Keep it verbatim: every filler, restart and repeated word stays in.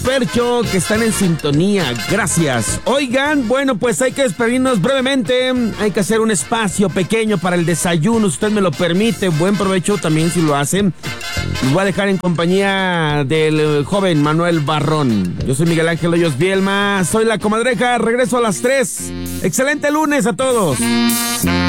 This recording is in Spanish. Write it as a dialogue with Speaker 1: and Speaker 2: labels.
Speaker 1: Fercho, que están en sintonía. Gracias. Oigan, bueno, pues hay que despedirnos brevemente. Hay que hacer un espacio pequeño para el desayuno. Usted me lo permite. Buen provecho también si lo hacen. Los voy a dejar en compañía del joven Manuel Barrón. Yo soy Miguel Ángel Hoyos Bielma. Soy la Comadreja. Regreso a las tres. Excelente lunes a todos.